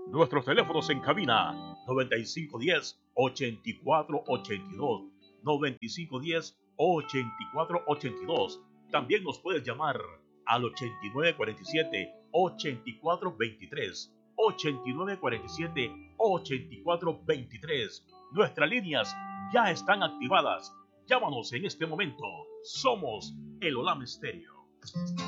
Nuestros teléfonos en cabina 9510-8482, 9510-8482. También nos puedes llamar al 8947-8423, 8947-8423. Nuestras líneas ya están activadas. Llámanos en este momento. Somos el Olam Stereo.